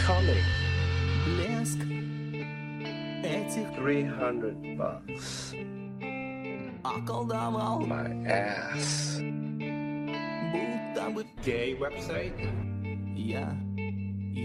coming. Блеск этих $300. околдовал, My ass. будто бы Gay website? я